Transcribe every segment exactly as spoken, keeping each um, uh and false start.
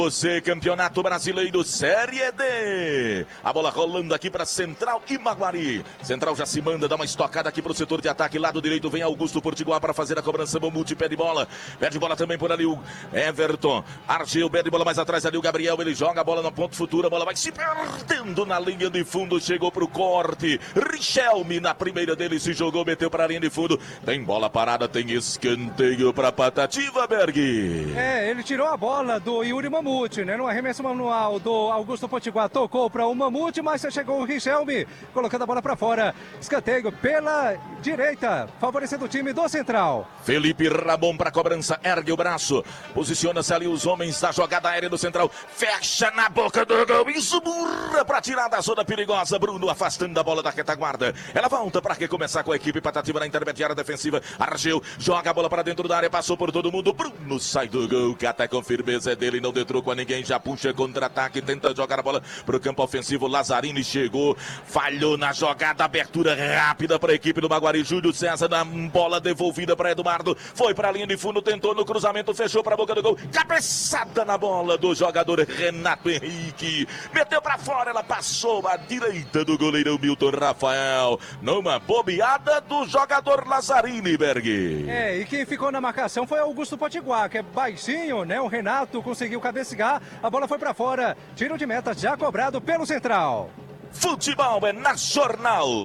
Você, Campeonato Brasileiro Série D. A bola rolando aqui para Central e Maguari. Central já se manda, dá uma estocada aqui para o setor de ataque. Lado direito vem Augusto Portiguar para fazer a cobrança. Mamute pede bola. Pede bola também por ali o Everton. Argel pede bola mais atrás ali o Gabriel. Ele joga a bola no ponto futuro. A bola vai se perdendo na linha de fundo. Chegou para o corte. Richelme na primeira dele se jogou, meteu para a linha de fundo. Tem bola parada, tem escanteio para Patativa, Berg. É, ele tirou a bola do Yuri Mamute. Né? No arremesso manual do Augusto Potiguar, tocou para o Mamute, mas chegou o Richelme, colocando a bola para fora. Escanteio pela direita, favorecendo o time do Central. Felipe Ramon para cobrança, ergue o braço, posiciona-se ali os homens da jogada aérea do Central, fecha na boca do gol, isso burra para tirar da zona perigosa. Bruno afastando a bola da retaguarda. Ela volta para recomeçar com a equipe Patativa na intermediária defensiva. Argel joga a bola para dentro da área, passou por todo mundo. Bruno sai do gol, cata com firmeza, é dele, não deu troco a ninguém, já puxa contra-ataque, tenta jogar a bola para o campo ofensivo. Lazzarini chegou, falhou na jogada, abertura rápida para a equipe do Maguari. Júlio César na bola devolvida para Eduardo, foi para a linha de fundo, tentou no cruzamento, fechou para a boca do gol, cabeçada na bola do jogador Renato Henrique, meteu para fora, ela passou à direita do goleiro Milton Rafael, numa bobeada do jogador Lazzarini, Berg. É, e quem ficou na marcação foi Augusto Potiguar, que é baixinho, né? O Renato conseguiu cabecear, a bola foi para fora, tiro de meta já cobrado pelo Central. Futebol é na Jornal.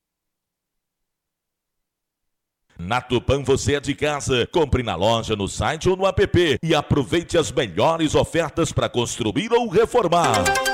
Na Tupã você é de casa, compre na loja, no site ou no app e aproveite as melhores ofertas para construir ou reformar.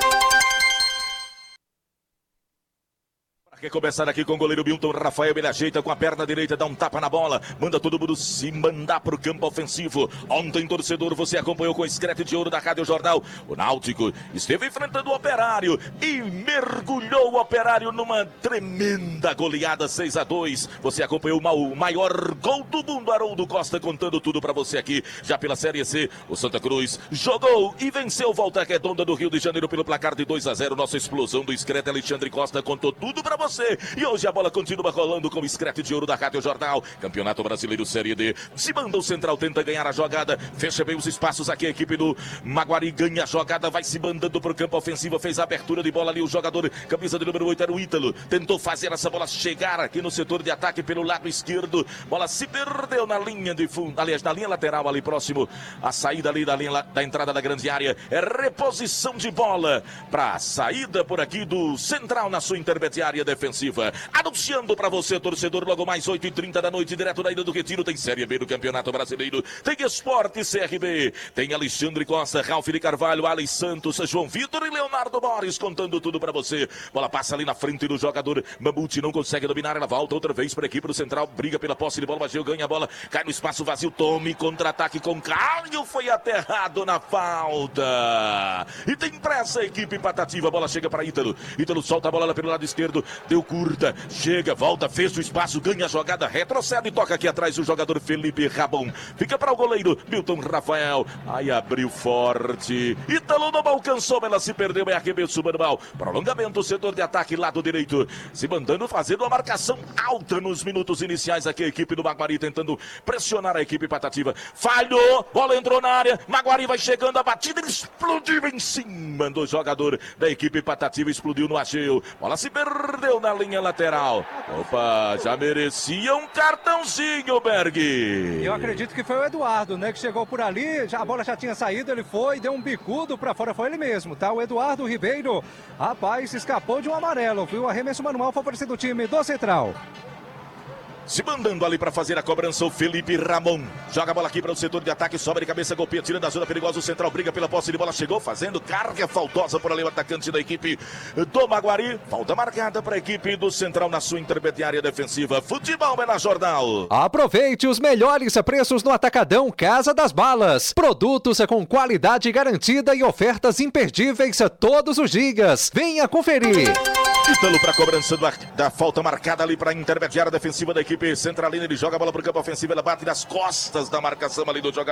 Quer começar aqui com o goleiro Milton Rafael, ele ajeita com a perna direita, dá um tapa na bola, manda todo mundo se mandar para o campo ofensivo. Ontem, torcedor, você acompanhou com o escrete de ouro da Rádio Jornal. O Náutico esteve enfrentando o Operário e mergulhou o Operário numa tremenda goleada seis a dois. Você acompanhou o maior gol do mundo, Haroldo Costa, contando tudo para você aqui. Já pela Série C, o Santa Cruz jogou e venceu Volta Redonda do Rio de Janeiro pelo placar de dois a zero. Nossa explosão do escrete Alexandre Costa contou tudo para você. E hoje a bola continua rolando com o escrete de ouro da Rádio Jornal. Campeonato Brasileiro Série D. Se manda o Central, tenta ganhar a jogada. Fecha bem os espaços aqui. A equipe do Maguari ganha a jogada. Vai se mandando para o campo ofensivo. Fez a abertura de bola ali. O jogador, camisa de número oito, era o Ítalo. Tentou fazer essa bola chegar aqui no setor de ataque pelo lado esquerdo. Bola se perdeu na linha de fundo. Aliás, na linha lateral ali próximo. A saída ali da linha da entrada da grande área. É reposição de bola para a saída por aqui do Central na sua intermediária defensiva. Anunciando para você, torcedor, logo mais oito e trinta da noite, direto da Ilha do Retiro, tem Série B do Campeonato Brasileiro, tem Esporte C R B, tem Alexandre Costa, Ralf de Carvalho, Alex Santos, João Vitor e Leonardo Borges, contando tudo para você. Bola passa ali na frente do jogador, Mamute não consegue dominar, ela volta outra vez para a equipe do Central, briga pela posse de bola, Bageu ganha a bola, cai no espaço vazio, tome contra-ataque com Caio, foi aterrado na falta. E tem pressa a equipe Patativa, a bola chega para Ítalo, Ítalo solta a bola lá pelo lado esquerdo, deu curta, chega, volta, fez o espaço, ganha a jogada, retrocede e toca aqui atrás o jogador Felipe Rabon. Fica para o goleiro Milton Rafael. Aí abriu forte. Ítalo não alcançou, ela se perdeu, é arremesso manual. Prolongamento, setor de ataque, lado direito. Se mandando, fazendo uma marcação alta nos minutos iniciais aqui. A equipe do Maguari tentando pressionar a equipe Patativa. Falhou, bola entrou na área. Maguari vai chegando, a batida, ele explodiu em cima do jogador da equipe Patativa. Explodiu no Ageu. Bola se perdeu na linha lateral. Opa, já merecia um cartãozinho, Berg. Eu acredito que foi o Eduardo, né, que chegou por ali, já, a bola já tinha saído, ele foi, deu um bicudo pra fora, foi ele mesmo, tá? O Eduardo Ribeiro, rapaz, escapou de um amarelo, viu? Arremesso manual favorecendo o time do Central. Se mandando ali para fazer a cobrança o Felipe Ramon. Joga a bola aqui para o setor de ataque, sobra de cabeça, golpeia, tirando da zona perigosa. O Central briga pela posse de bola, chegou fazendo carga faltosa por ali o atacante da equipe do Maguari. Falta marcada para a equipe do Central na sua intermediária defensiva. Futebol é na Jornal. Aproveite os melhores preços no Atacadão Casa das Balas. Produtos com qualidade garantida e ofertas imperdíveis todos os dias. Venha conferir. Ítalo para cobrança do, da falta marcada ali para a intermediária defensiva da equipe centralina. Ele joga a bola para o campo ofensivo, ela bate nas costas da marcação ali do jogador